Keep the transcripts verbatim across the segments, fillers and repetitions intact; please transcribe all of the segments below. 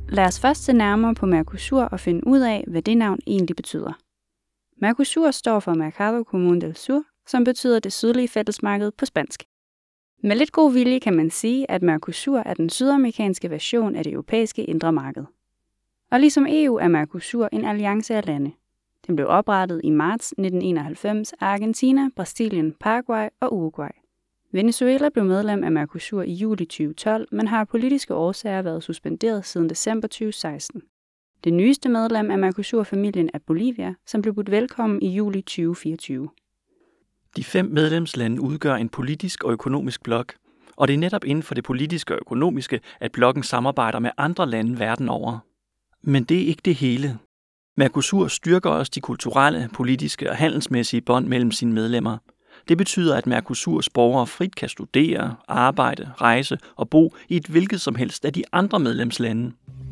Lad os først se nærmere på Mercosur og finde ud af, hvad det navn egentlig betyder. Mercosur står for Mercado Común del Sur, som betyder det sydlige fællesmarked på spansk. Med lidt god vilje kan man sige, at Mercosur er den sydamerikanske version af det europæiske indre marked. Og ligesom E U er Mercosur en alliance af lande. Den blev oprettet i marts nitten enoghalvfems af Argentina, Brasilien, Paraguay og Uruguay. Venezuela blev medlem af Mercosur i juli tyve tolv, men har af politiske årsager været suspenderet siden december tyve seksten. Det nyeste medlem af Mercosur-familien er Bolivia, som blev budt velkommen i juli tyve fireogtyve. De fem medlemslande udgør en politisk og økonomisk blok, og det er netop inden for det politiske og økonomiske, at blokken samarbejder med andre lande verden over. Men det er ikke det hele. Mercosur styrker også de kulturelle, politiske og handelsmæssige bånd mellem sine medlemmer. Det betyder, at Mercosurs borgere frit kan studere, arbejde, rejse og bo i et hvilket som helst af de andre medlemslande.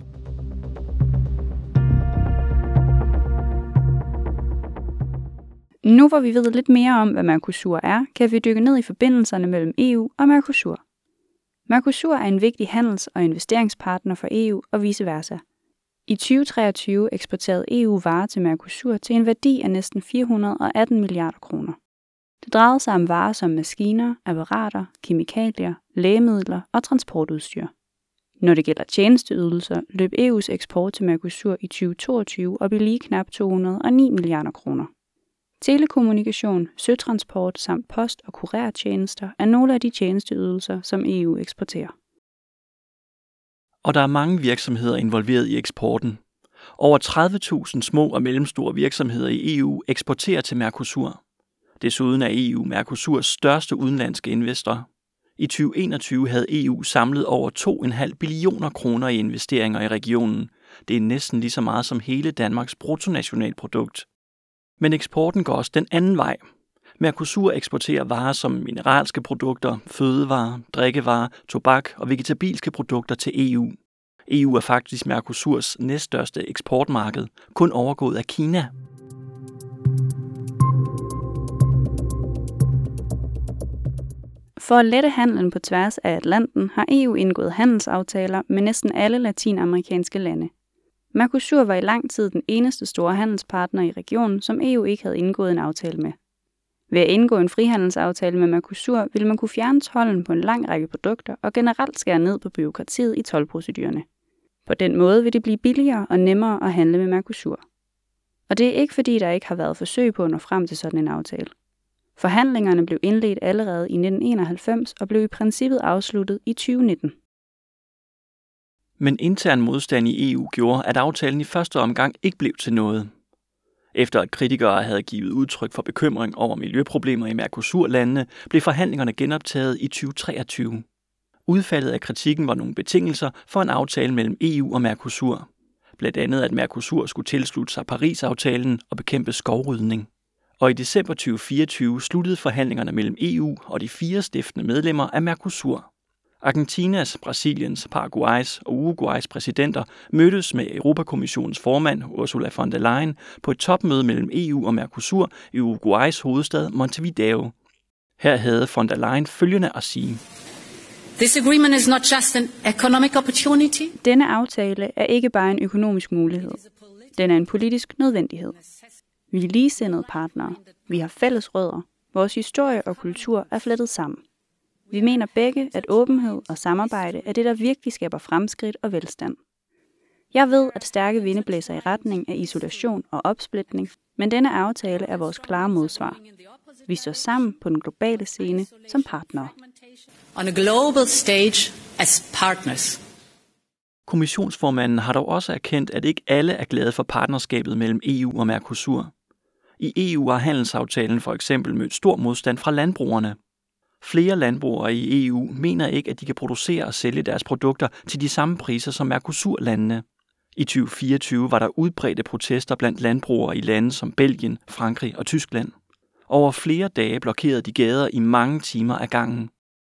Nu hvor vi ved lidt mere om, hvad Mercosur er, kan vi dykke ned i forbindelserne mellem E U og Mercosur. Mercosur er en vigtig handels- og investeringspartner for E U og vice versa. I tyve treogtyve eksporterede E U varer til Mercosur til en værdi af næsten fire hundrede og atten milliarder kroner. Det drejede sig om varer som maskiner, apparater, kemikalier, lægemidler og transportudstyr. Når det gælder tjenesteydelser, løb E U's eksport til Mercosur i tyve toogtyve op i lige knap to hundrede og ni milliarder kroner. Telekommunikation, søtransport samt post- og kurertjenester er nogle af de tjenesteydelser, som E U eksporterer. Og der er mange virksomheder involveret i eksporten. Over tredive tusind små og mellemstore virksomheder i E U eksporterer til Mercosur. Desuden er E U Mercosurs største udenlandske investor. I tyve enogtyve havde E U samlet over to komma fem billioner kroner i investeringer i regionen. Det er næsten lige så meget som hele Danmarks bruttonationalprodukt. Men eksporten går også den anden vej. Mercosur eksporterer varer som mineralske produkter, fødevarer, drikkevarer, tobak og vegetabilske produkter til E U. E U er faktisk Mercosurs næststørste eksportmarked, kun overgået af Kina. For at lette handlen på tværs af Atlanten har E U indgået handelsaftaler med næsten alle latinamerikanske lande. Mercosur var i lang tid den eneste store handelspartner i regionen, som E U ikke havde indgået en aftale med. Ved at indgå en frihandelsaftale med Mercosur ville man kunne fjerne tolden på en lang række produkter og generelt skære ned på bureaukratiet i toldprocedurerne. På den måde vil det blive billigere og nemmere at handle med Mercosur. Og det er ikke fordi, der ikke har været forsøg på at nå frem til sådan en aftale. Forhandlingerne blev indledt allerede i nitten enoghalvfems og blev i princippet afsluttet i tyve nitten. Men intern modstand i E U gjorde, at aftalen i første omgang ikke blev til noget. Efter at kritikere havde givet udtryk for bekymring over miljøproblemer i Mercosur-landene, blev forhandlingerne genoptaget i tyve treogtyve. Udfaldet af kritikken var nogle betingelser for en aftale mellem E U og Mercosur. Blandt andet, at Mercosur skulle tilslutte sig Paris-aftalen og bekæmpe skovrydning. Og i december tyve fireogtyve sluttede forhandlingerne mellem E U og de fire stiftende medlemmer af Mercosur. Argentinas, Brasiliens, Paraguays og Uruguays præsidenter mødtes med Europakommissionens formand Ursula von der Leyen på et topmøde mellem E U og Mercosur i Uruguays hovedstad Montevideo. Her havde von der Leyen følgende at sige. This agreement is not just an economic opportunity. Denne aftale er ikke bare en økonomisk mulighed. Den er en politisk nødvendighed. Vi er ligesindede partnere. Vi har fælles rødder. Vores historie og kultur er flettet sammen. Vi mener begge, at åbenhed og samarbejde er det, der virkelig skaber fremskridt og velstand. Jeg ved, at stærke vinde blæser i retning af isolation og opsplitning, men denne aftale er vores klare modsvar. Vi står sammen på den globale scene som partnere. On a global stage as partners. Kommissionsformanden har dog også erkendt, at ikke alle er glade for partnerskabet mellem E U og Mercosur. I E U har handelsaftalen for eksempel mødt stor modstand fra landbrugerne. Flere landbrugere i E U mener ikke, at de kan producere og sælge deres produkter til de samme priser som Mercosur-landene. I tyve fireogtyve var der udbredte protester blandt landbrugere i lande som Belgien, Frankrig og Tyskland. Over flere dage blokerede de gader i mange timer ad gangen.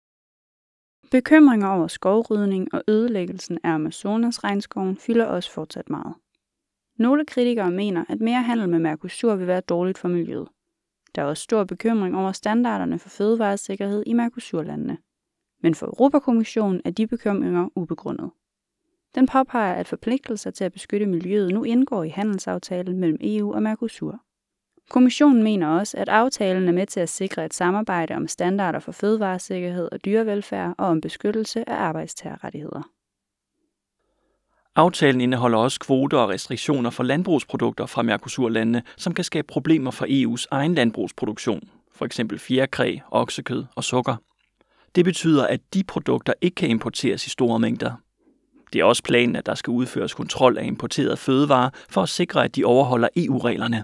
Bekymringer over skovrydning og ødelæggelsen af Amazonas-regnskoven fylder også fortsat meget. Nogle kritikere mener, at mere handel med Mercosur vil være dårligt for miljøet. Der er også stor bekymring over standarderne for fødevaresikkerhed i Mercosur-landene. Men for Europakommissionen er de bekymringer ubegrundet. Den påpeger, at forpligtelser til at beskytte miljøet nu indgår i handelsaftalen mellem E U og Mercosur. Kommissionen mener også, at aftalen er med til at sikre et samarbejde om standarder for fødevaresikkerhed og dyrevelfærd og om beskyttelse af arbejdstagerrettigheder. Aftalen indeholder også kvoter og restriktioner for landbrugsprodukter fra Mercosur-landene, som kan skabe problemer for E U's egen landbrugsproduktion, f.eks. fjerkræ, oksekød og sukker. Det betyder, at de produkter ikke kan importeres i store mængder. Det er også planen, at der skal udføres kontrol af importerede fødevarer for at sikre, at de overholder E U-reglerne.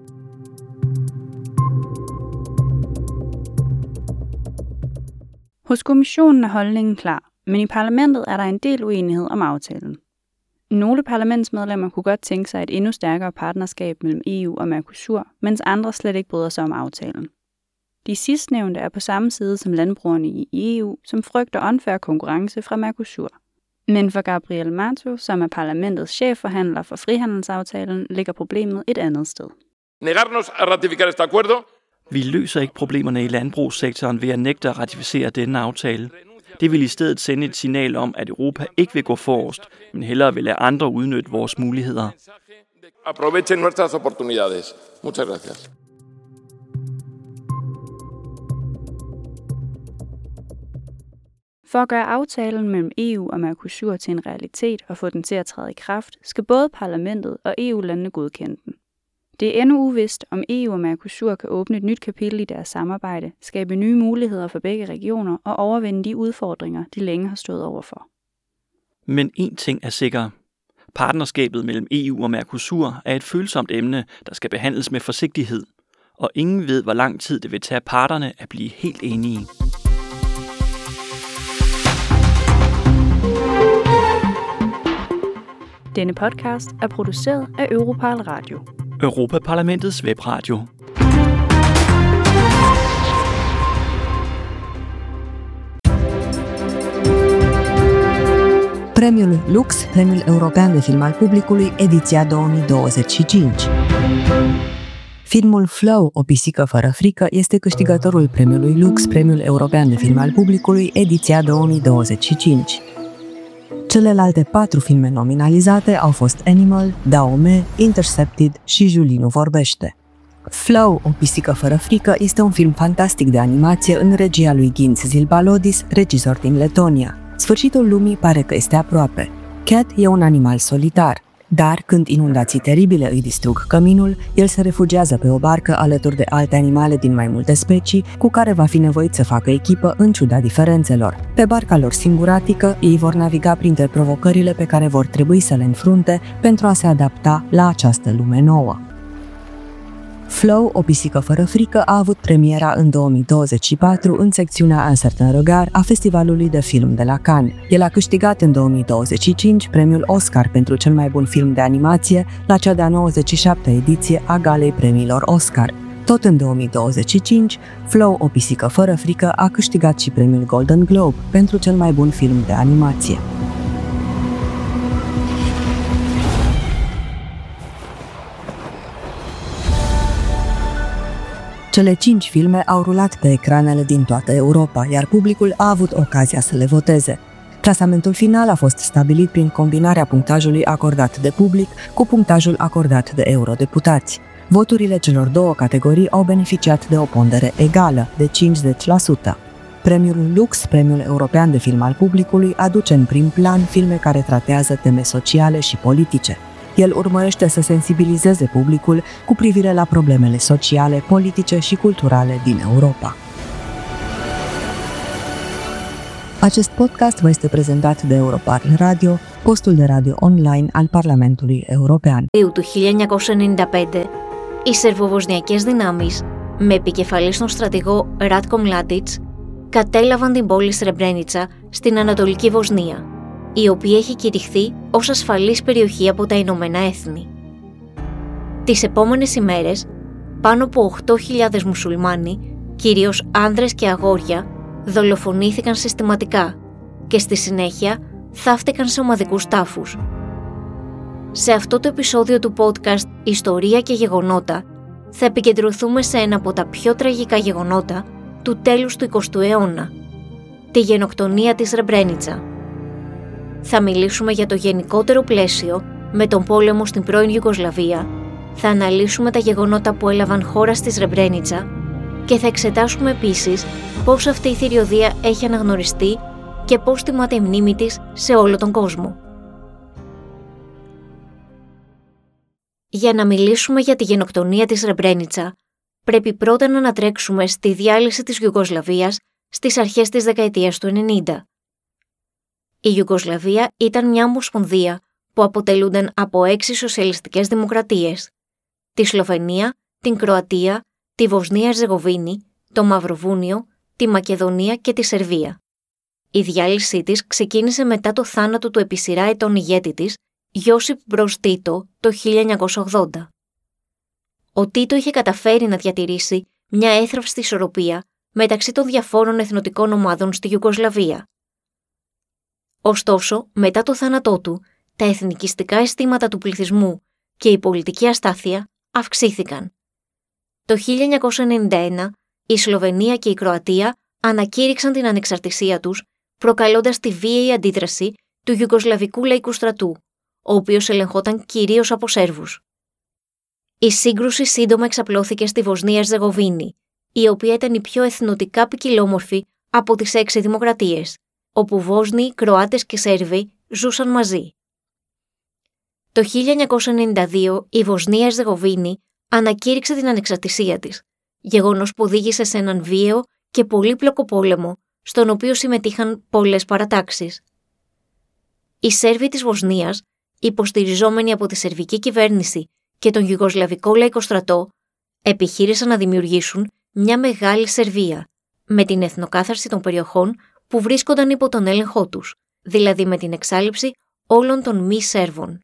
Hos kommissionen er holdningen klar, men i parlamentet er der en del uenighed om aftalen. Nogle parlamentsmedlemmer kunne godt tænke sig et endnu stærkere partnerskab mellem E U og Mercosur, mens andre slet ikke bryder sig om aftalen. De sidstnævnte er på samme side som landbrugerne i E U, som frygter unfair konkurrence fra Mercosur. Men for Gabriel Mato, som er parlamentets chefforhandler for frihandelsaftalen, ligger problemet et andet sted. Negarnos a ratificar este acuerdo. Vi løser ikke problemerne i landbrugssektoren ved at nægte at ratificere denne aftale. Det vil i stedet sende et signal om, at Europa ikke vil gå forrest, men hellere vil lade andre udnytte vores muligheder. Aprovechen nuestras oportunidades. Muchas gracias. For at gøre aftalen mellem E U og Mercosur til en realitet og få den til at træde i kraft, skal både parlamentet og E U-landene godkende den. Det er endnu uvist, om E U og Mercosur kan åbne et nyt kapitel i deres samarbejde, skabe nye muligheder for begge regioner og overvinde de udfordringer, de længe har stået overfor. Men én ting er sikker. Partnerskabet mellem E U og Mercosur er et følsomt emne, der skal behandles med forsigtighed, og ingen ved, hvor lang tid det vil tage parterne at blive helt enige. Denne podcast er produceret af Europarl Radio. Europaparlamentets webradio. Premiul Lux, Premiul European de Film al Publicului, ediția două mii douăzeci și cinci. Filmul Flow, o pisică fără frică, este câștigătorul Premiului Lux, Premiul European de Film al Publicului, ediția două mii douăzeci și cinci. Celelalte patru filme nominalizate au fost Animal, Daome, Intercepted și Julie nu vorbește. Flow, o pisică fără frică, este un film fantastic de animație în regia lui Gints Zilbalodis, regizor din Letonia. Sfârșitul lumii pare că este aproape. Cat e un animal solitar, dar când inundații teribile îi distrug căminul, el se refugiază pe o barcă alături de alte animale din mai multe specii, cu care va fi nevoit să facă echipă în ciuda diferențelor. Pe barca lor singuratică, ei vor naviga printre provocările pe care vor trebui să le înfrunte pentru a se adapta la această lume nouă. Flow, o pisică fără frică, a avut premiera în două mii douăzeci și patru în secțiunea Un certain regard a Festivalului de Film de la Cannes. El a câștigat în două mii douăzeci și cinci premiul Oscar pentru cel mai bun film de animație la cea de-a nouăzeci și șaptea ediție a Galei Premiilor Oscar. Tot în două mii douăzeci și cinci, Flow, o pisică fără frică, a câștigat și premiul Golden Globe pentru cel mai bun film de animație. Cele cinci filme au rulat pe ecranele din toată Europa, iar publicul a avut ocazia să le voteze. Clasamentul final a fost stabilit prin combinarea punctajului acordat de public cu punctajul acordat de eurodeputați. Voturile celor două categorii au beneficiat de o pondere egală, de cincizeci la sută. Premiul Lux, Premiul European de Film al Publicului, aduce în prim plan filme care tratează teme sociale și politice. El urmărește să sensibilizeze publicul cu privire la problemele sociale, politice și culturale din Europa. Acest podcast vă este prezentat de Europarl Radio, postul de radio online al Parlamentului European. Του χίλια εννιακόσια ενενήντα πέντε, οι σερβοβοσνιακές δυνάμεις, με επικεφαλής τον στρατηγό Ράτκο Μλάντιτς, κατέλαβαν την πόλη Σρεμπρένιτσα στην Ανατολική Βοσνία, η οποία έχει κηρυχθεί ως ασφαλής περιοχή από τα Ηνωμένα Έθνη. Τις επόμενες ημέρες, πάνω από οκτώ χιλιάδες μουσουλμάνοι, κυρίως άνδρες και αγόρια, δολοφονήθηκαν συστηματικά και στη συνέχεια θαύτηκαν σε ομαδικούς τάφους. Σε αυτό το επεισόδιο του podcast «Ιστορία και γεγονότα» θα επικεντρωθούμε σε ένα από τα πιο τραγικά γεγονότα του τέλους του εικοστού αιώνα, τη γενοκτονία της Σρεμπρένιτσα. θα μιλήσουμε για το γενικότερο πλαίσιο με τον πόλεμο στην πρώην Ιουγκοσλαβία, θα αναλύσουμε τα γεγονότα που έλαβαν χώρα στη Σρεμπρένιτσα και θα εξετάσουμε επίσης πώς αυτή η θηριωδία έχει αναγνωριστεί και πώς τιμάται η μνήμη της σε όλο τον κόσμο. Για να μιλήσουμε για τη γενοκτονία της Σρεμπρένιτσα, πρέπει πρώτα να ανατρέξουμε στη διάλυση της Ιουγκοσλαβίας στις αρχές της δεκαετίας του ενενήντα. Η Ιουγκοσλαβία ήταν μια ομοσπονδία που αποτελούνταν από έξι σοσιαλιστικές δημοκρατίες: τη Σλοβενία, την Κροατία, τη Βοσνία Ερζεγοβίνη, το Μαυροβούνιο, τη Μακεδονία και τη Σερβία. Η διάλυσή της ξεκίνησε μετά το θάνατο του επί σειρά ετών ηγέτη της, Γιώσιπ Μπρος Τίτο, το χίλια εννιακόσια ογδόντα. Ο Τίτο είχε καταφέρει να διατηρήσει μια έθραυστη ισορροπία μεταξύ των διαφόρων εθνοτικών ομάδων στη Ιουγκοσλαβία. Ωστόσο, μετά το θάνατό του, τα εθνικιστικά αισθήματα του πληθυσμού και η πολιτική αστάθεια αυξήθηκαν. Το χίλια εννιακόσια ενενήντα ένα, η Σλοβενία και η Κροατία ανακήρυξαν την ανεξαρτησία τους, προκαλώντας τη βίαιη αντίδραση του Ιουγκοσλαβικού Λαϊκού Στρατού, ο οποίος ελεγχόταν κυρίως από Σέρβους. Η σύγκρουση σύντομα εξαπλώθηκε στη Βοσνία Ερζεγοβίνη, η οποία ήταν η πιο εθνοτικά ποικιλόμορφη από τις έξι δημοκρατίες, όπου Βόσνοι, Κροάτες και Σέρβοι ζούσαν μαζί. Το χίλια εννιακόσια ενενήντα δύο η Βοσνία Ερζεγοβίνη ανακήρυξε την ανεξαρτησία της, γεγονός που οδήγησε σε έναν βίαιο και πολύπλοκο πόλεμο, στον οποίο συμμετείχαν πολλές παρατάξεις. Οι Σέρβοι της Βοσνίας, υποστηριζόμενοι από τη σερβική κυβέρνηση και τον Ιουγκοσλαβικό Λαϊκό Στρατό, επιχείρησαν να δημιουργήσουν μια μεγάλη Σερβία, με την εθνοκάθαρση των περιοχών που βρίσκονταν υπό τον έλεγχό τους, δηλαδή με την εξάλειψη όλων των μη Σέρβων.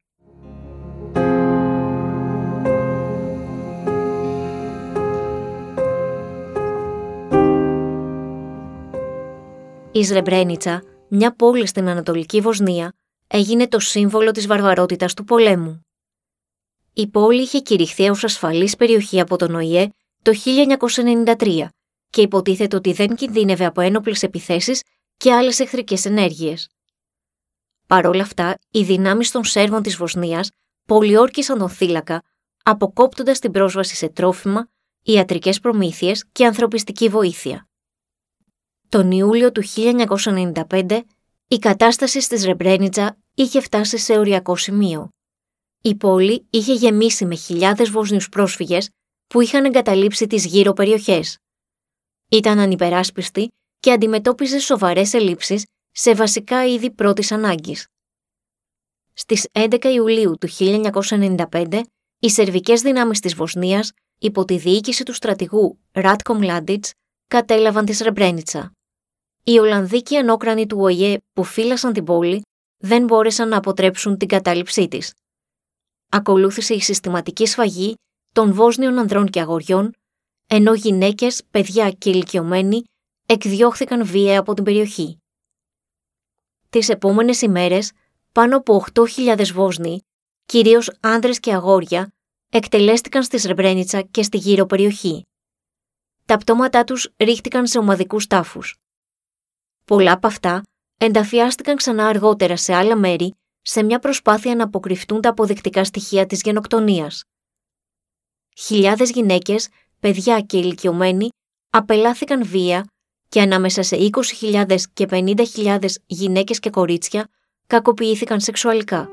Η Σρεμπρένιτσα, μια πόλη στην Ανατολική Βοσνία, έγινε το σύμβολο της βαρβαρότητας του πολέμου. Η πόλη είχε κηρυχθεί ως ασφαλής περιοχή από τον Ο Η Ε το χίλια εννιακόσια ενενήντα τρία και υποτίθεται ότι δεν κινδύνευε από ένοπλες επιθέσεις και άλλες εχθρικές ενέργειες. Παρ' όλα αυτά, οι δυνάμεις των Σέρβων της Βοσνίας πολιόρκησαν τον θύλακα, αποκόπτοντας την πρόσβαση σε τρόφιμα, ιατρικές προμήθειες και ανθρωπιστική βοήθεια. Τον Ιούλιο του χίλια εννιακόσια ενενήντα πέντε, η κατάσταση στη Σρεμπρένιτσα είχε φτάσει σε οριακό σημείο. Η πόλη είχε γεμίσει με χιλιάδες Βόσνιους πρόσφυγες που είχαν εγκαταλείψει τις γύρω περιοχές. Ήταν ανυπεράσπιστη και αντιμετώπιζε σοβαρές ελλείψεις σε βασικά είδη πρώτης ανάγκης. Στις έντεκα Ιουλίου του χίλια εννιακόσια ενενήντα πέντε, οι σερβικές δυνάμεις της Βοσνίας, υπό τη διοίκηση του στρατηγού Ράτκο Μλάντιτς, κατέλαβαν τη Σρεμπρένιτσα. Οι Ολλανδοί και οι ανώκρανοι του Ο Η Ε που φύλασαν την πόλη δεν μπόρεσαν να αποτρέψουν την κατάληψή της. Ακολούθησε η συστηματική σφαγή των Βόσνιων ανδρών και αγοριών, ενώ γυναίκες, παιδιά και ηλικιωμένοι εκδιώχθηκαν βία από την περιοχή. Τις επόμενες ημέρες, πάνω από οκτώ χιλιάδες Βόσνοι, κυρίως άνδρες και αγόρια, εκτελέστηκαν στη Σρεμπρένιτσα και στη γύρω περιοχή. Τα πτώματά τους ρίχτηκαν σε ομαδικούς τάφους. Πολλά από αυτά ενταφιάστηκαν ξανά αργότερα σε άλλα μέρη, σε μια προσπάθεια να αποκρυφτούν τα αποδεικτικά στοιχεία της γενοκτονίας. Χιλιάδες γυναίκες, παιδιά και ηλικιωμένοι απελάθηκαν βία και ανάμεσα σε είκοσι χιλιάδες και πενήντα χιλιάδες γυναίκες και κορίτσια κακοποιήθηκαν σεξουαλικά.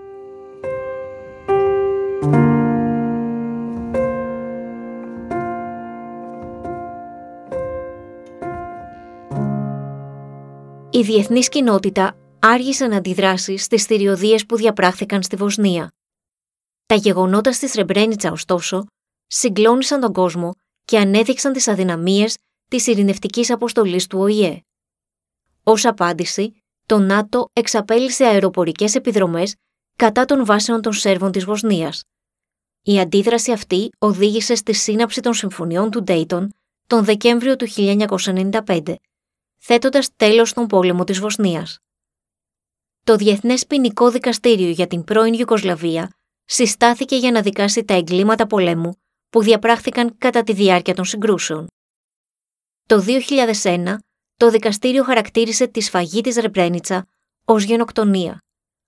Η διεθνής κοινότητα άργησε να αντιδράσει στις θηριωδίες που διαπράχθηκαν στη Βοσνία. Τα γεγονότα στη Σρεμπρένιτσα, ωστόσο, συγκλώνησαν τον κόσμο και ανέδειξαν τις αδυναμίες της ειρηνευτικής αποστολής του Ο Η Ε. Ως απάντηση, το ΝΑΤΟ εξαπέλυσε αεροπορικές επιδρομές κατά των βάσεων των Σέρβων της Βοσνίας. Η αντίδραση αυτή οδήγησε στη σύναψη των συμφωνιών του Ντέιτον τον Δεκέμβριο του χίλια εννιακόσια ενενήντα πέντε, θέτοντας τέλος στον πόλεμο της Βοσνίας. Το Διεθνές Ποινικό Δικαστήριο για την πρώην Ιουγκοσλαβία συστάθηκε για να δικάσει τα εγκλήματα πολέμου που διαπράχθηκαν κατά τη διάρκεια των συγκρούσεων. Το δύο χιλιάδες ένα, το δικαστήριο χαρακτήρισε τη σφαγή της Σρεμπρένιτσα ως γενοκτονία,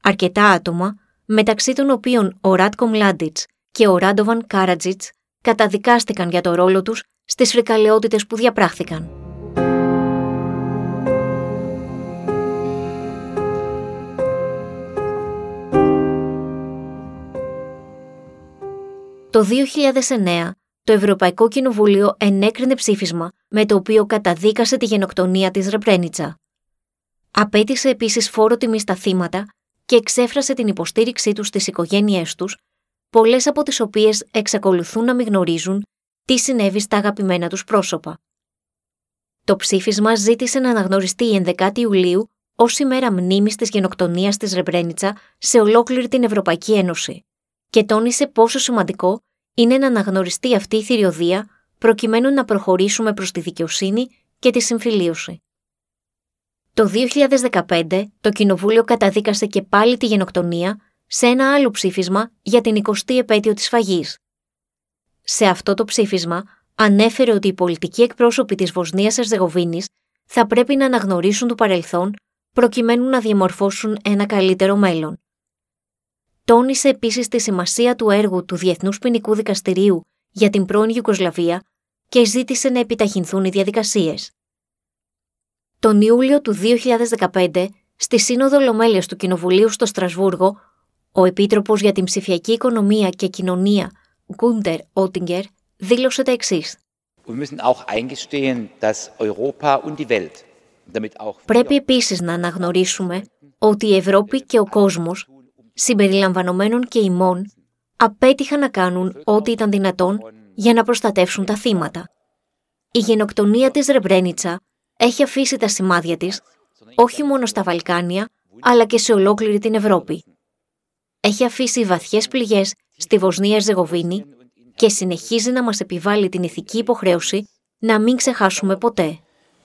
Αρκετά άτομα, μεταξύ των οποίων ο Ράτκο Μλάντιτς και ο Ράντοβαν Κάρατζιτς, καταδικάστηκαν για το ρόλο τους στις φρικαλαιότητες που διαπράχθηκαν. Το δύο χιλιάδες εννέα, το Ευρωπαϊκό Κοινοβούλιο ενέκρινε ψήφισμα με το οποίο καταδίκασε τη γενοκτονία της Ρεμπρένιτσα. Απέτησε επίσης φόρο τιμής στα θύματα και εξέφρασε την υποστήριξή τους στις οικογένειές τους, πολλές από τις οποίες εξακολουθούν να μην γνωρίζουν τι συνέβη στα αγαπημένα τους πρόσωπα. Το ψήφισμα ζήτησε να αναγνωριστεί η ενδεκάτη Ιουλίου ως ημέρα μνήμης της γενοκτονίας της Ρεμπρένιτσα σε ολόκληρη την Ευρωπαϊκή Ένωση και τόνισε πόσο σημαντικό είναι να αναγνωριστεί αυτή η θηριωδία προκειμένου να προχωρήσουμε προς τη δικαιοσύνη και τη συμφιλίωση. Το δύο χιλιάδες δεκαπέντε το Κοινοβούλιο καταδίκασε και πάλι τη γενοκτονία σε ένα άλλο ψήφισμα για την εικοστή επέτειο της σφαγής. Σε αυτό το ψήφισμα ανέφερε ότι οι πολιτικοί εκπρόσωποι της Βοσνίας Ερζεγοβίνης θα πρέπει να αναγνωρίσουν το παρελθόν προκειμένου να διαμορφώσουν ένα καλύτερο μέλλον. Τόνισε επίσης τη σημασία του έργου του Διεθνούς Ποινικού Δικαστηρίου για την πρώην Ιουγκοσλαβία και ζήτησε να επιταχυνθούν οι διαδικασίες. Τον Ιούλιο του δύο χιλιάδες δεκαπέντε, στη Σύνοδο Ολομέλειας του Κοινοβουλίου στο Στρασβούργο, ο Επίτροπος για την Ψηφιακή Οικονομία και Κοινωνία, Γκούντερ Ότιγκερ, δήλωσε τα εξής. Πρέπει επίσης να αναγνωρίσουμε ότι η Ευρώπη και ο κόσμος, συμπεριλαμβανομένων και ημών, απέτυχαν να κάνουν ό,τι ήταν δυνατόν για να προστατεύσουν τα θύματα. Η γενοκτονία της Ρεμπρένιτσα έχει αφήσει τα σημάδια της, όχι μόνο στα Βαλκάνια, αλλά και σε ολόκληρη την Ευρώπη. Έχει αφήσει βαθιές πληγές στη Βοσνία Ερζεγοβίνη και συνεχίζει να μας επιβάλλει την ηθική υποχρέωση να μην ξεχάσουμε ποτέ.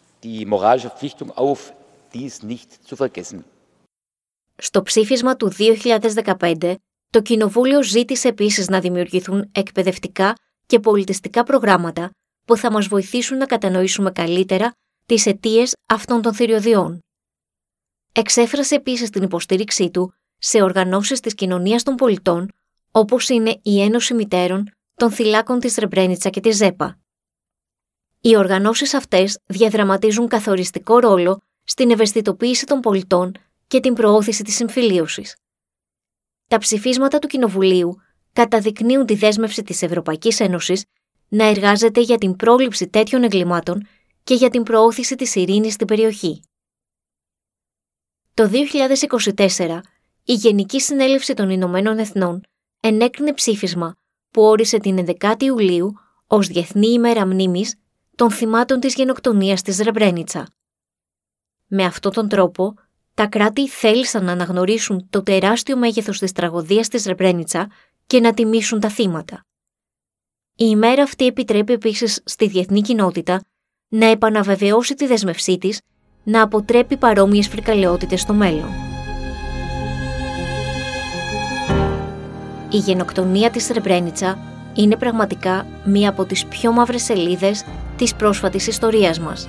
Στο ψήφισμα του δύο χιλιάδες δεκαπέντε, το Κοινοβούλιο ζήτησε επίσης να δημιουργηθούν εκπαιδευτικά και πολιτιστικά προγράμματα που θα μας βοηθήσουν να κατανοήσουμε καλύτερα τις αιτίες αυτών των θηριωδιών. Εξέφρασε επίσης την υποστήριξή του σε οργανώσεις της κοινωνίας των πολιτών, όπως είναι η Ένωση Μητέρων των Θυλάκων της Ρεμπρένιτσα και της ΖΕΠΑ. Οι οργανώσεις αυτές διαδραματίζουν καθοριστικό ρόλο στην ευαισθητοποίηση των πολιτών και την προώθηση της συμφιλίωσης. Τα ψηφίσματα του Κοινοβουλίου καταδεικνύουν τη δέσμευση της Ευρωπαϊκής Ένωσης να εργάζεται για την πρόληψη τέτοιων εγκλημάτων και για την προώθηση της ειρήνης στην περιοχή. Το δύο χιλιάδες είκοσι τέσσερα, η Γενική Συνέλευση των Ηνωμένων Εθνών ενέκρινε ψήφισμα που όρισε την ενδεκάτη Ιουλίου ως Διεθνή ημέρα μνήμης των θυμάτων της γενοκτονίας της Ρεμπρένιτσα. Με αυτόν τον τρόπο, τα κράτη θέλησαν να αναγνωρίσουν το τεράστιο μέγεθος της τραγωδίας της Ρεμπρένιτσα και να τιμήσουν τα θύματα. Η ημέρα αυτή επιτρέπει επίσης στη διεθνή κοινότητα να επαναβεβαιώσει τη δέσμευσή της να αποτρέπει παρόμοιες φρικαλαιότητες στο μέλλον. Η γενοκτονία της Ρεμπρένιτσα είναι πραγματικά μία από τις πιο μαύρες σελίδες της πρόσφατης ιστορίας μας.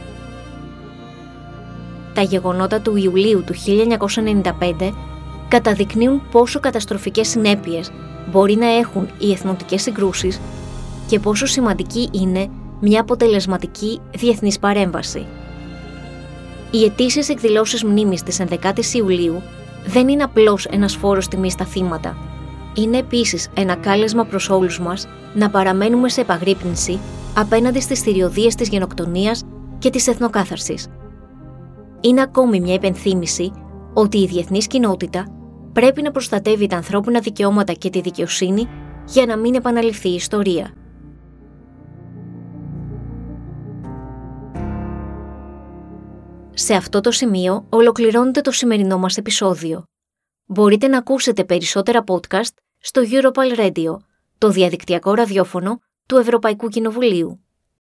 Τα γεγονότα του Ιουλίου του χίλια εννιακόσια ενενήντα πέντε καταδεικνύουν πόσο καταστροφικές συνέπειες μπορεί να έχουν οι εθνοτικές συγκρούσεις και πόσο σημαντική είναι μια αποτελεσματική διεθνής παρέμβαση. Οι ετήσιες εκδηλώσεις μνήμης της ενδεκάτης Ιουλίου δεν είναι απλώς ένας φόρος τιμής στα θύματα. Είναι επίσης ένα κάλεσμα προς όλους μας να παραμένουμε σε επαγρύπνηση απέναντι στις θηριωδίες της γενοκτονίας και της εθνοκάθαρσης. Είναι ακόμη μια υπενθύμηση ότι η διεθνής κοινότητα πρέπει να προστατεύει τα ανθρώπινα δικαιώματα και τη δικαιοσύνη για να μην επαναληφθεί η ιστορία. Σε αυτό το σημείο ολοκληρώνεται το σημερινό μας επεισόδιο. Μπορείτε να ακούσετε περισσότερα podcast στο Europal Radio, το διαδικτυακό ραδιόφωνο του Ευρωπαϊκού Κοινοβουλίου.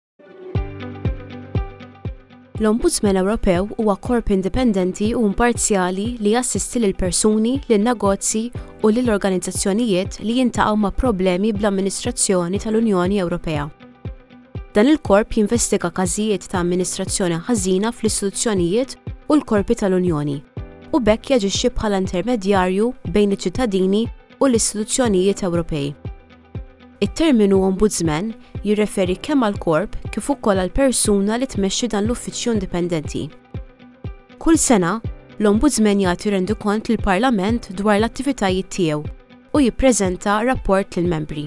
L-Ombudsman Ewropew huwa korp indipendenti u imparzjali li jassisti lil persuni, lin negozji u lil organizzazzjonijiet li jintaqgħu ma' problemi bl-amministrazzjoni tal-Unjoni Ewropea. Dan il-korp jinvestiga każijiet ta' amministrazzjoni ħażina fl-istituzzjonijiet u l-korpi tal-Unjoni. u bekk jaġixxi bħala intermedjarju bejn iċ-ċittadini u l-istituzzjonijiet Ewropej. It-terminu ombudsman jirreferi kemm għall-korp kif ukoll għall-persuna li tmexxi dan l-uffiċċju indipendenti. Kull sena, l-ombudsman jagħti rendikont lill-Parlament dwar l-attivitajiet tiegħu u jippreżenta rapport lill-membri.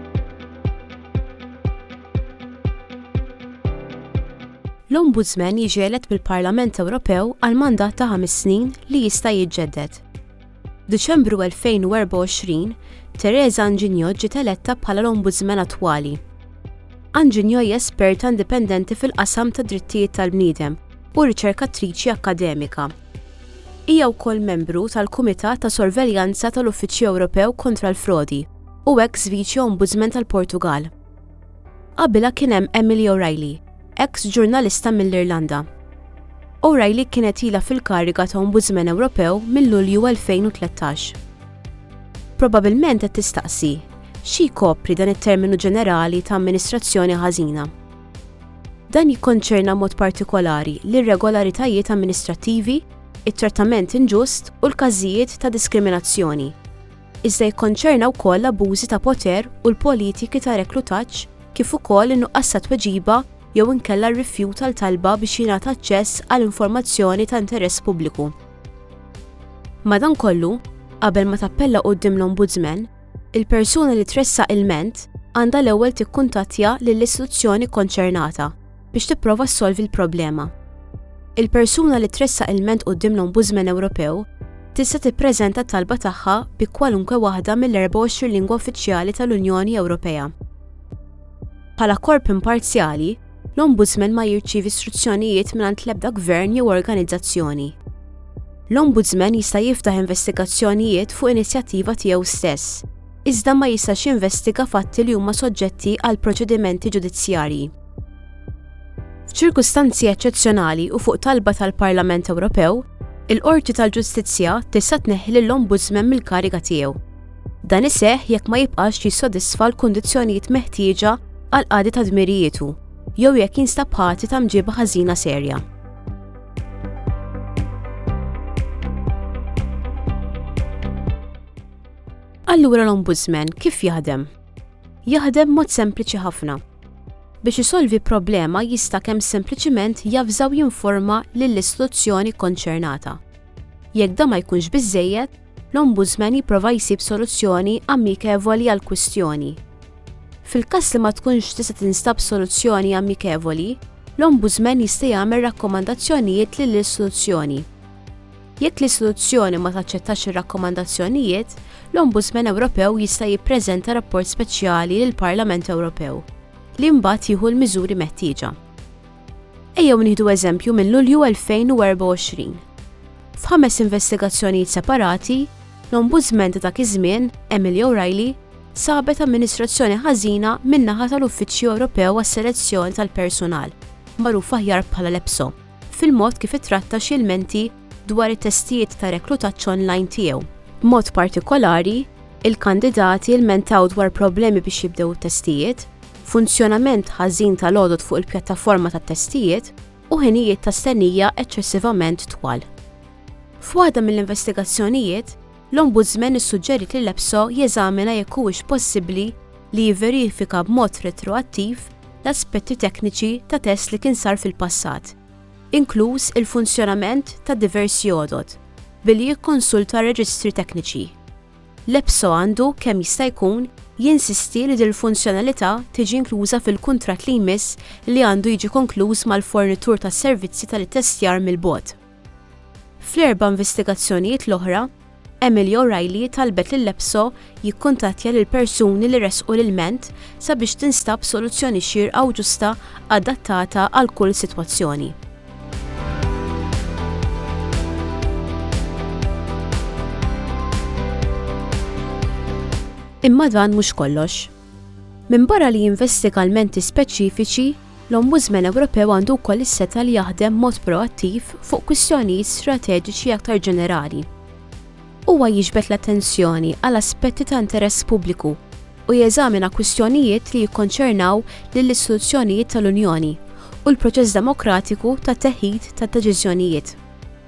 L-Ombudsman jiġi elett bil-Parlament Ewropew għal mandat ta' ħames snin li jista' jiġġedded. Diċembru elfejn u erba' u għoxrin, Teresa Anginio ġiet eletta bħala l-Ombudsman attwali. Anginio hija esperta indipendenti fil-qasam ta' drittijiet tal-bniedem u riċerkatriċi akkademika. Hija wkoll membru tal-Kumitat ta' Sorveljanza tal-Uffiċċju Ewropew kontra l-Frodi u ex Viċi Ombudsman tal-Portugal. Qabilha kien hemm Emily O'Reilly, ex ġurnalista mill-Irlanda. O'Reilly kienet ilha fil-kariga ta' Ombudsman Ewropew mill-Lulju elfejn u tlettax. Probabilment qed tistaqsi xi jkopri dan it-terminu ġenerali ta' amministrazzjoni ħażina. Dan jikkonċerna mod partikolari l-irregolaritajiet amministrattivi, it-trattament inġust u l-każijiet ta' diskriminazzjoni. Iżda jikkonċerna wkoll l-abużi ta' poter u l-politiki ta' reklutaġġ kif ukoll in-nuqqas ta' tweġiba jew inkella r-rifjut tal-talba biex jingħata aċċess għal informazzjoni ta' interess pubbliku. Madankollu, qabel ma tappella quddiem l-Ombudsman, il-persuna li tressaq il-ment għandha l-ewwel tikkuntattja lill-istituzzjoni konċernata biex tipprova ssolvi l-problema. Il-persuna li tressaq il-ment quddiem l-Ombudsman Ewropew tista' tippreżenta t-talba tagħha bi kwalunkwe waħda mill-erba' u għoxrin lingwa uffiċjali tal-Unjoni Ewropea. Bħala korp imparzjali, l-Ombudsman ma jirċievi istruzzjonijiet mingħand l-ebda gvern jew organizzazzjoni. L-Ombudsman jista' jiftaħ investigazzjonijiet fuq inizjattiva tiegħu stess, iżda ma jistax jinvestiga fatti li huma soġġetti għal proċedimenti ġudizzjarji. F'ċirkustanzi eċċezzjonali u fuq talba tal-Parlament Ewropew, il-Qorti tal-Ġustizzja tista' tneħħi lill-Ombudsman mill-kariga tiegħu. Dan iseħħ jekk ma jibqax jissodisfa l-kundizzjonijiet meħtieġa għal qadi ta' dmirijietu, jew jekk jinstab ħati ta' mġiba ħażina serja. Allura l-Ombudsman kif jaħdem? Jaħdem mod sempliċi ħafna. Biex isolvi problema jista' kemm sempliċiment jafżaw jinforma lill-istituzzjoni konċernata. Jekk da ma jkunx biżżejjed, l-Ombudsman jipprova jsib soluzzjoni amikevoli għall-kwistjoni. Fil-każ li ma tkunx tista' tinstab soluzzjoni amikevoli, l-Ombudsman jista' jagħmel rakkomandazzjonijiet lill-istituzzjoni. Jekk l-istituzzjoni ma taċċettax ir-rakkomandazzjonijiet, l-Ombudsman Ewropew jista' jippreżenta rapport speċjali lill-Parlament Ewropew li mbagħad jieħu l-miżuri meħtieġa. Ejjew nieħdu eżempju minn Lulju elfejn u erba' u għoxrin. F'ħames investigazzjonijiet separati, l-Ombudsman ta' dak iż-żmien, Emily O'Reilly, sabet amministrazzjoni ħażina min-naħa tal-Uffiċċju Ewropew għas-Selezzjoni tal-Personal, magħruf aħjar bħala l-EPSO, fil-mod kif ittratta xi ilmenti dwar it-testijiet ta' reklutaġġ online tiegħu. B'mod partikolari, il-kandidati ilmentaw dwar problemi biex jibdew it-testijiet, funzjonament ħażin tal-għodod fuq il-pjattaforma tat-testijiet u ħinijiet ta' stennija eċċessivament twal. F'waħda mill-investigazzjonijiet, l-Ombudsman issuġġerit li l-EPSO jeżamina jekk huwiex possibbli li jivverifika b'mod retroattiv l-aspetti tekniċi ta' test li kien sar fil-passat, inkluż il-funzjonament ta' diversi għodod, billi jikkonsulta reġistri tekniċi. L-EPSO għandu kemm jista' jkun jinsisti li dil-funzjonalità tiġi inkluża fil-kuntratt li jmiss li għandu jiġi konkluż mal-fornitur tas-servizzi tal-ittestjar mill-bogħod. Fl-erba' investigazzjonijiet l-oħra, Emily O'Reilly talbet lill-EPSO jikkuntattja lil persuni li resqu l-ilment sabiex tinstab soluzzjoni xierqa u ġusta adattata għal kull sitwazzjoni. Imma dan mhux kollox. Minbarra li jinvestiga l-menti speċifiċi, l-Ombudsman Ewropew għandu wkoll is-seta li jaħdem mod proattiv fuq kwistjonijiet strateġiċi aktar ġenerali. Huwa jiġbed l-attenzjoni għal aspetti ta' interess pubbliku u jeżamina kwistjonijiet li jikkonċernaw lill-istituzzjonijiet tal-Unjoni u l-proċess demokratiku ta' teħid ta' deċiżjonijiet.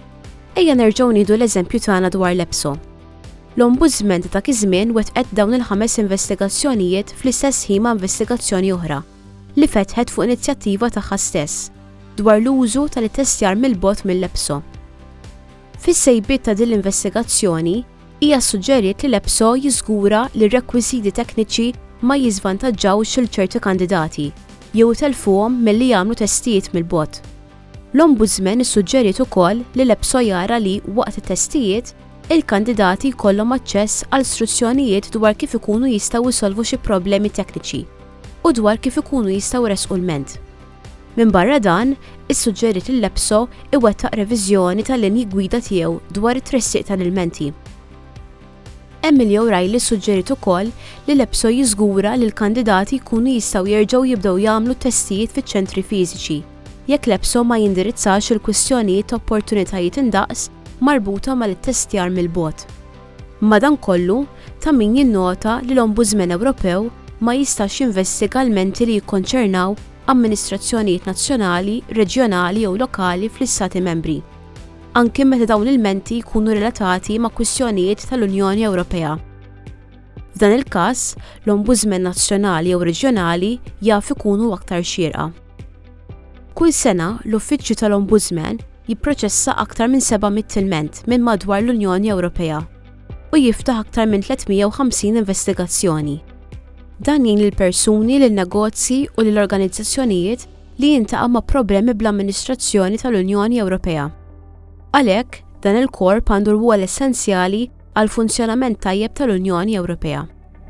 Ejja nerġgħu nieħdu l-eżempju tagħna dwar l-EPSO. L-Ombudsman ta' dak iż-żmien wettqet dawn il-ħames investigazzjonijiet fl-istess ħin ma' investigazzjoni oħra li fetħet fuq inizjattiva tagħha stess dwar l-użu tal-ittestjar mill-bot mill-EPSO. Fis-sejbiet ta' din l-investigazzjoni hija suġġeriet li l-EPSO jiżgura li r-rekwiżiti tekniċi ma jiżvantaġġawx il ċerti kandidati jew telfuhom milli jagħmlu testijiet mill-bot. L-Ombudsman issuġġeriet ukoll li l-EPSO jara li waqt it-testijiet il-kandidati jkollhom aċċess għal istruzzjonijiet dwar kif ikunu jistgħu jsolvu xi problemi tekniċi u dwar kif ikunu jistgħu jresqu l-ment. Minn barra dan, issuġġeriet li l-EPSO iwettaq reviżjoni tal-linji gwida tiegħu dwar it-tressieq tal-ilmenti. Emily O'Reilly suġġeriet ukoll li l-EPSO jiżgura li l-kandidati jkunu jistgħu jerġgħu jibdew jagħmlu testijiet fiċ-ċentri fiżiċi jekk l-EPSO ma jindirizzax il-kwistjonijiet ta' opportunitajiet indaqs marbuta mal-ittestjar mill-bot. Madankollu, ta' min jinnota li l-Ombudsman Ewropew ma jistax jinvestiga l-menti li jikkonċernaw amministrazzjonijiet nazzjonali, reġjonali jew lokali fl-Istati membri, anke meta dawn il-menti jkunu relatati ma' kwistjonijiet tal-Unjoni Ewropea. F'dan il-każ, l-Ombudsman nazzjonali jew reġjonali jaf ikunu aktar xierqa. Kull sena, l-Uffiċċju tal-Ombudsman jipproċessa aktar minn sebgħa ilment minn madwar l-Unjoni Ewropea u jiftaħ aktar minn tlietmija u ħamsin investigazzjoni. Dan jgħin lill-persuni, lin-negozji u lill-organizzazzjonijiet li jiltaqgħu ma' problemi bl-amministrazzjoni tal-Unjoni Ewropea. Għalhekk, dan il-korp għandu rwol essenzjali għal funzjonament tajjeb tal-Unjoni Ewropea.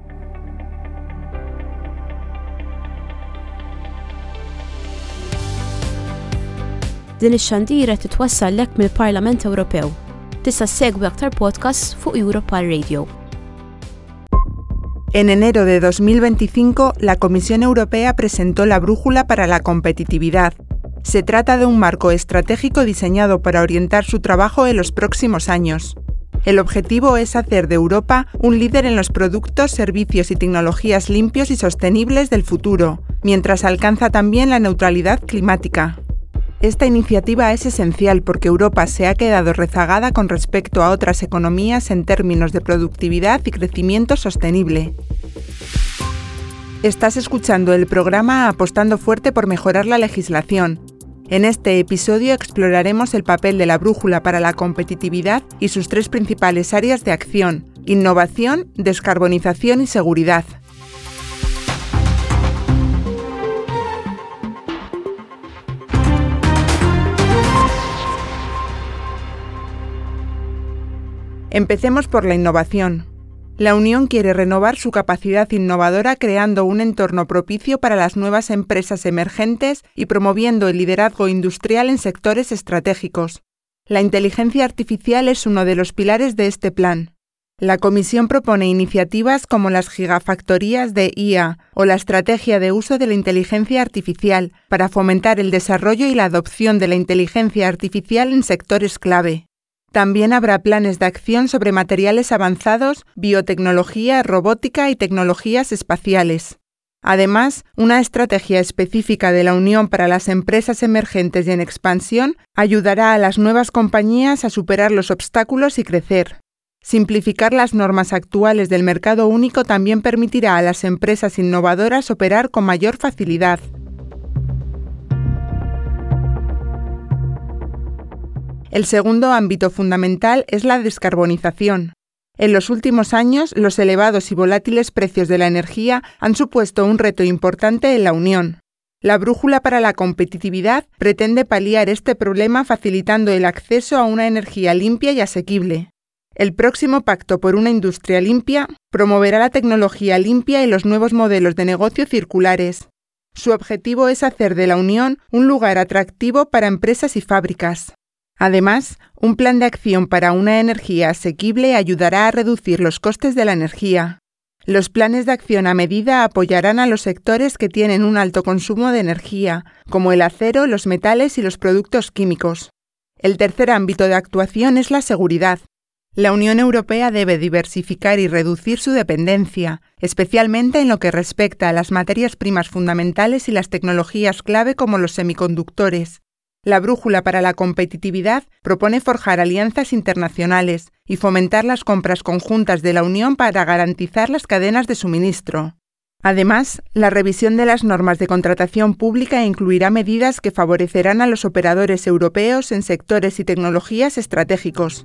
Din ix-xandira titwassallek mill-Parlament Ewropew. Tista' segwi aktar podcasts fuq Europal Radio. En enero de dos mil veinticinco, la Comisión Europea presentó la Brújula para la Competitividad. Se trata de un marco estratégico diseñado para orientar su trabajo en los próximos años. El objetivo es hacer de Europa un líder en los productos, servicios y tecnologías limpios y sostenibles del futuro, mientras alcanza también la neutralidad climática. Esta iniciativa es esencial porque Europa se ha quedado rezagada con respecto a otras economías en términos de productividad y crecimiento sostenible. Estás escuchando el programa Apostando Fuerte por Mejorar la Legislación. En este episodio exploraremos el papel de la Brújula para la Competitividad y sus tres principales áreas de acción: innovación, descarbonización y seguridad. Empecemos por la innovación. La Unión quiere renovar su capacidad innovadora creando un entorno propicio para las nuevas empresas emergentes y promoviendo el liderazgo industrial en sectores estratégicos. La inteligencia artificial es uno de los pilares de este plan. La Comisión propone iniciativas como las gigafactorías de I A o la estrategia de uso de la inteligencia artificial para fomentar el desarrollo y la adopción de la inteligencia artificial en sectores clave. También habrá planes de acción sobre materiales avanzados, biotecnología, robótica y tecnologías espaciales. Además, una estrategia específica de la Unión para las empresas emergentes y en expansión ayudará a las nuevas compañías a superar los obstáculos y crecer. Simplificar las normas actuales del mercado único también permitirá a las empresas innovadoras operar con mayor facilidad. El segundo ámbito fundamental es la descarbonización. En los últimos años, los elevados y volátiles precios de la energía han supuesto un reto importante en la Unión. La Brújula para la Competitividad pretende paliar este problema facilitando el acceso a una energía limpia y asequible. El próximo Pacto por una Industria Limpia promoverá la tecnología limpia y los nuevos modelos de negocio circulares. Su objetivo es hacer de la Unión un lugar atractivo para empresas y fábricas. Además, un plan de acción para una energía asequible ayudará a reducir los costes de la energía. Los planes de acción a medida apoyarán a los sectores que tienen un alto consumo de energía, como el acero, los metales y los productos químicos. El tercer ámbito de actuación es la seguridad. La Unión Europea debe diversificar y reducir su dependencia, especialmente en lo que respecta a las materias primas fundamentales y las tecnologías clave como los semiconductores. La Brújula para la Competitividad propone forjar alianzas internacionales y fomentar las compras conjuntas de la Unión para garantizar las cadenas de suministro. Además, la revisión de las normas de contratación pública incluirá medidas que favorecerán a los operadores europeos en sectores y tecnologías estratégicos.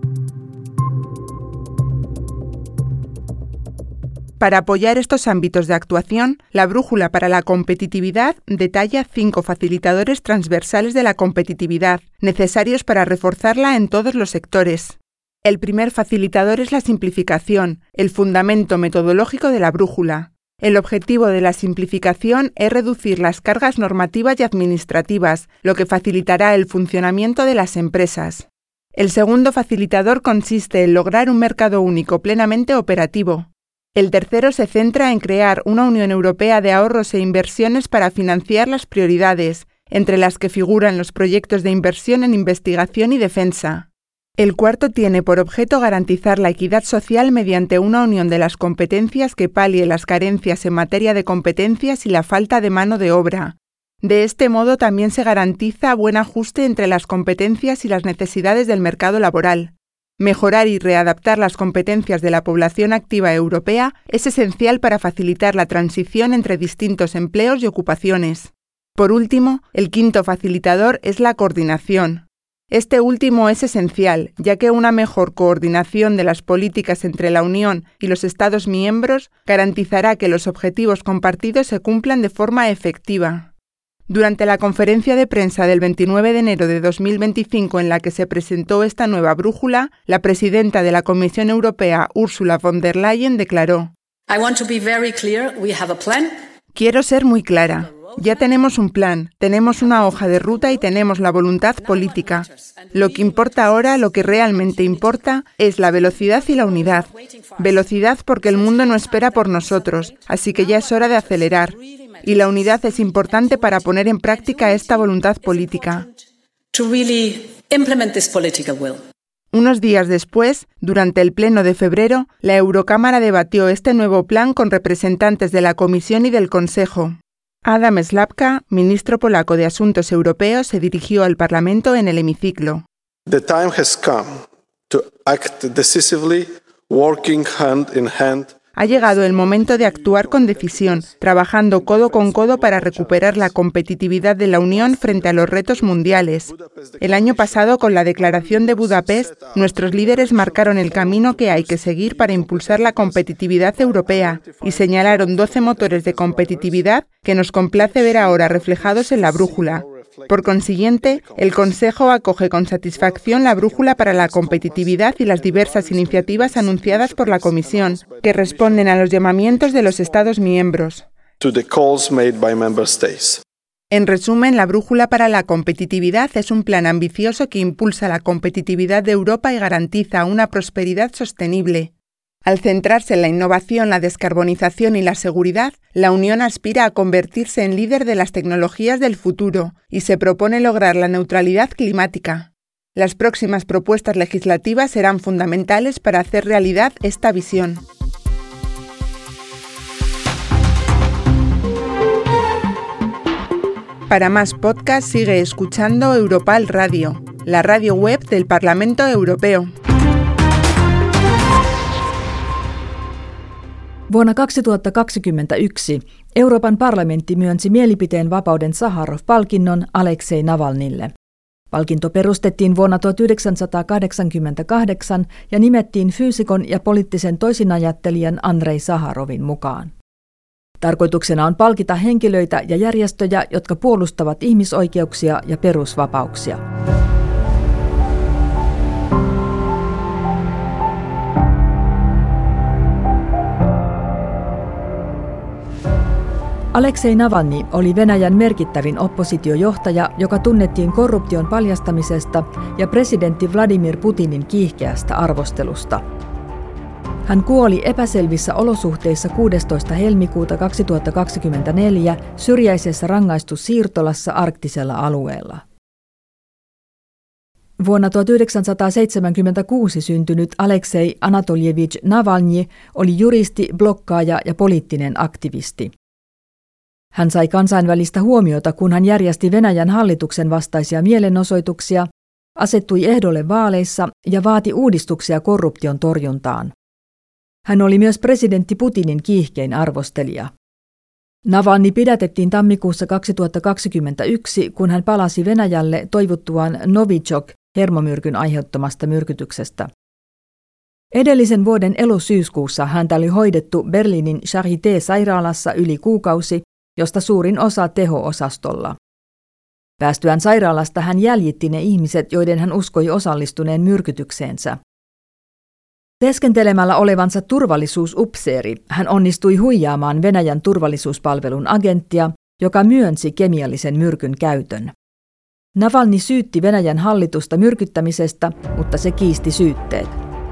Para apoyar estos ámbitos de actuación, la Brújula para la Competitividad detalla cinco facilitadores transversales de la competitividad, necesarios para reforzarla en todos los sectores. El primer facilitador es la simplificación, el fundamento metodológico de la brújula. El objetivo de la simplificación es reducir las cargas normativas y administrativas, lo que facilitará el funcionamiento de las empresas. El segundo facilitador consiste en lograr un mercado único plenamente operativo. El tercero se centra en crear una Unión Europea de ahorros e inversiones para financiar las prioridades, entre las que figuran los proyectos de inversión en investigación y defensa. El cuarto tiene por objeto garantizar la equidad social mediante una unión de las competencias que palie las carencias en materia de competencias y la falta de mano de obra. De este modo también se garantiza buen ajuste entre las competencias y las necesidades del mercado laboral. Mejorar y readaptar las competencias de la población activa europea es esencial para facilitar la transición entre distintos empleos y ocupaciones. Por último, el quinto facilitador es la coordinación. Este último es esencial, ya que una mejor coordinación de las políticas entre la Unión y los Estados miembros garantizará que los objetivos compartidos se cumplan de forma efectiva. Durante la conferencia de prensa del veintinueve de enero de dos mil veinticinco en la que se presentó esta nueva brújula, la presidenta de la Comisión Europea, Ursula von der Leyen, declaró: I want to be very clear. We have a plan. Quiero ser muy clara. Ya tenemos un plan, tenemos una hoja de ruta y tenemos la voluntad política. Lo que importa ahora, lo que realmente importa, es la velocidad y la unidad. Velocidad porque el mundo no espera por nosotros, así que ya es hora de acelerar. Y la unidad es importante para poner en práctica esta voluntad política. Unos días después, durante el Pleno de febrero, la Eurocámara debatió este nuevo plan con representantes de la Comisión y del Consejo. Adam Slapka, ministro polaco de Asuntos Europeos, se dirigió al Parlamento en el hemiciclo. The time has come to act decisively, working hand in hand. Ha llegado el momento de actuar con decisión, trabajando codo con codo para recuperar la competitividad de la Unión frente a los retos mundiales. El año pasado, con la Declaración de Budapest, nuestros líderes marcaron el camino que hay que seguir para impulsar la competitividad europea y señalaron doce motores de competitividad que nos complace ver ahora reflejados en la brújula. Por consiguiente, el Consejo acoge con satisfacción la brújula para la competitividad y las diversas iniciativas anunciadas por la Comisión, que responden a los llamamientos de los Estados miembros. En resumen, la brújula para la competitividad es un plan ambicioso que impulsa la competitividad de Europa y garantiza una prosperidad sostenible. Al centrarse en la innovación, la descarbonización y la seguridad, la Unión aspira a convertirse en líder de las tecnologías del futuro y se propone lograr la neutralidad climática. Las próximas propuestas legislativas serán fundamentales para hacer realidad esta visión. Para más podcasts sigue escuchando Europal Radio, la radio web del Parlamento Europeo. Vuonna kaksituhattakaksikymmentäyksi Euroopan parlamentti myönsi mielipiteen vapauden Saharov-palkinnon Aleksei Navalnille. Palkinto perustettiin vuonna tuhatyhdeksänsataakahdeksankymmentäkahdeksan ja nimettiin fyysikon ja poliittisen toisinajattelijan Andrei Saharovin mukaan. Tarkoituksena on palkita henkilöitä ja järjestöjä, jotka puolustavat ihmisoikeuksia ja perusvapauksia. Aleksei Navalny oli Venäjän merkittävin oppositiojohtaja, joka tunnettiin korruption paljastamisesta ja presidentti Vladimir Putinin kiihkeästä arvostelusta. Hän kuoli epäselvissä olosuhteissa kuudestoista helmikuuta kaksituhattakaksikymmentäneljä syrjäisessä rangaistussiirtolassa arktisella alueella. Vuonna tuhatyhdeksänsataaseitsemänkymmentäkuusi syntynyt Aleksei Anatoljevich Navalny oli juristi, blokkaaja ja poliittinen aktivisti. Hän sai kansainvälistä huomiota, kun hän järjesti Venäjän hallituksen vastaisia mielenosoituksia, asettui ehdolle vaaleissa ja vaati uudistuksia korruption torjuntaan. Hän oli myös presidentti Putinin kiihkein arvostelija. Navalny pidätettiin tammikuussa kaksituhattakaksikymmentäyksi, kun hän palasi Venäjälle toivuttuaan Novichok-hermomyrkyn aiheuttamasta myrkytyksestä. Edellisen vuoden elosyyskuussa häntä oli hoidettu Berliinin Charité-sairaalassa yli kuukausi, josta suurin osa teho-osastolla. Päästyään sairaalasta hän jäljitti ne ihmiset, joiden hän uskoi osallistuneen myrkytykseensä. Teeskentelemällä olevansa turvallisuusupseeri, hän onnistui huijaamaan Venäjän turvallisuuspalvelun agenttia, joka myönsi kemiallisen myrkyn käytön. Navalny syytti Venäjän hallitusta myrkyttämisestä, mutta se kiisti syytteet.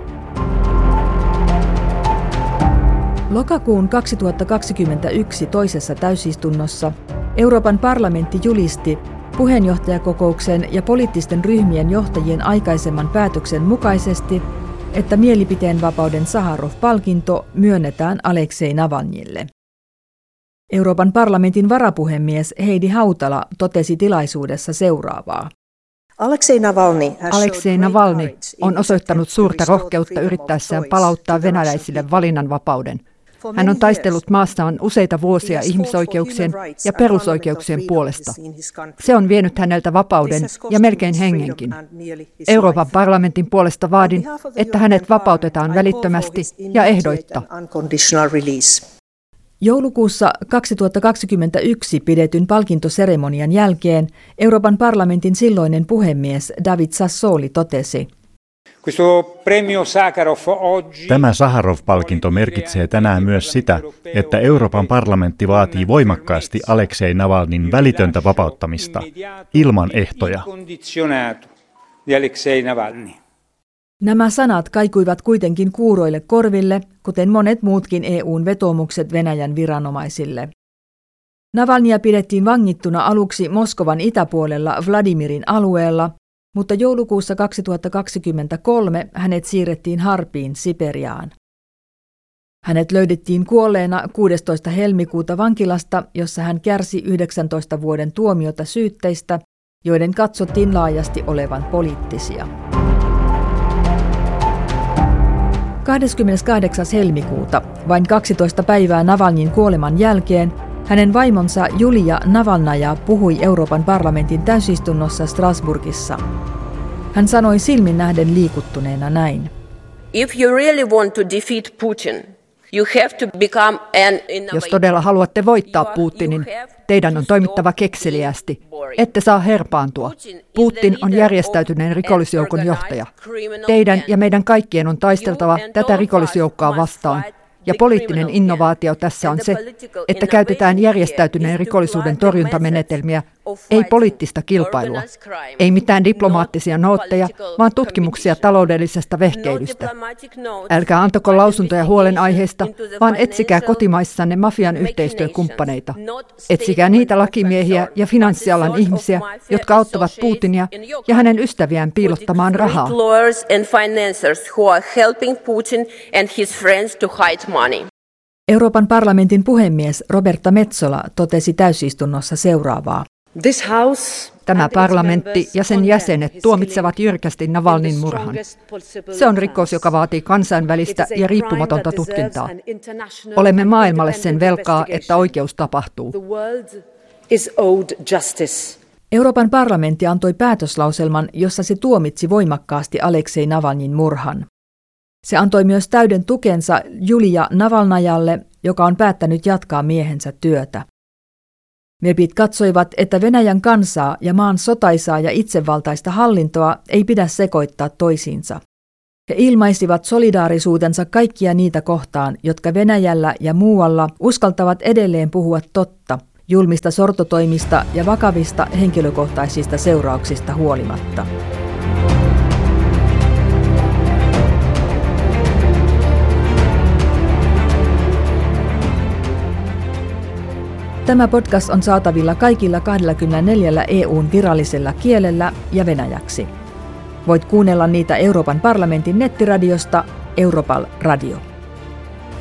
Lokakuun kaksituhattakaksikymmentäyksi toisessa täysistunnossa Euroopan parlamentti julisti puheenjohtajakokouksen ja poliittisten ryhmien johtajien aikaisemman päätöksen mukaisesti, että mielipiteenvapauden Saharov-palkinto myönnetään Aleksei Navalnylle. Euroopan parlamentin varapuhemies Heidi Hautala totesi tilaisuudessa seuraavaa. Aleksei Navalny, Aleksei Navalny on osoittanut suurta rohkeutta yrittäessään palauttaa venäläisille valinnanvapauden. Hän on taistellut maassaan useita vuosia ihmisoikeuksien ja perusoikeuksien puolesta. Se on vienyt häneltä vapauden ja melkein hengenkin. Euroopan parlamentin puolesta vaadin, että hänet vapautetaan välittömästi ja ehdoitta. Joulukuussa kaksituhattakaksikymmentäyksi pidetyn palkintoseremonian jälkeen Euroopan parlamentin silloinen puhemies David Sassoli totesi: Tämä Saharov-palkinto merkitsee tänään myös sitä, että Euroopan parlamentti vaatii voimakkaasti Aleksei Navalnyn välitöntä vapauttamista, ilman ehtoja. Nämä sanat kaikuivat kuitenkin kuuroille korville, kuten monet muutkin E U:n vetoomukset Venäjän viranomaisille. Navalnya pidettiin vangittuna aluksi Moskovan itäpuolella Vladimirin alueella, mutta joulukuussa kaksituhattakaksikymmentäkolme hänet siirrettiin Harpiin Siperiaan. Hänet löydettiin kuolleena kuudestoista helmikuuta vankilasta, jossa hän kärsi yhdeksäntoista vuoden tuomiota syytteistä, joiden katsottiin laajasti olevan poliittisia. kahdeskymmeneskahdeksas helmikuuta, vain kaksitoista päivää Navalnyin kuoleman jälkeen, hänen vaimonsa Julia Navalnaja puhui Euroopan parlamentin täysistunnossa Strasbourgissa. Hän sanoi silmin nähden liikuttuneena näin. If you really want to defeat Putin, you have to become an Jos todella haluatte voittaa Putinin, teidän on toimittava kekseliästi. Ette saa herpaantua. Putin on järjestäytyneen rikollisjoukon johtaja. Teidän ja meidän kaikkien on taisteltava tätä rikollisjoukkoa vastaan. Ja poliittinen innovaatio tässä on se, että käytetään järjestäytyneen rikollisuuden torjuntamenetelmiä, ei poliittista kilpailua. Ei mitään diplomaattisia nootteja, vaan tutkimuksia taloudellisesta vehkeilystä. Älkää antako lausuntoja huolenaiheesta, vaan etsikää kotimaissanne mafian yhteistyökumppaneita. Etsikää niitä lakimiehiä ja finanssialan ihmisiä, jotka auttavat Putinia ja hänen ystäviään piilottamaan rahaa. Euroopan parlamentin puhemies Roberta Metsola totesi täysistunnossa seuraavaa. Tämä parlamentti ja sen jäsenet tuomitsevat jyrkästi Navalnyin murhan. Se on rikos, joka vaatii kansainvälistä ja riippumatonta tutkintaa. Olemme maailmalle sen velkaa, että oikeus tapahtuu. Euroopan parlamentti antoi päätöslauselman, jossa se tuomitsi voimakkaasti Aleksei Navalnyin murhan. Se antoi myös täyden tukensa Julia Navalnajalle, joka on päättänyt jatkaa miehensä työtä. Mepit katsoivat, että Venäjän kansaa ja maan sotaisaa ja itsevaltaista hallintoa ei pidä sekoittaa toisiinsa. He ilmaisivat solidaarisuutensa kaikkia niitä kohtaan, jotka Venäjällä ja muualla uskaltavat edelleen puhua totta, julmista sortotoimista ja vakavista henkilökohtaisista seurauksista huolimatta. Tämä podcast on saatavilla kaikilla kaksikymmentäneljä E U:n virallisella kielellä ja venäjäksi. Voit kuunnella niitä Euroopan parlamentin nettiradiosta Europal Radio.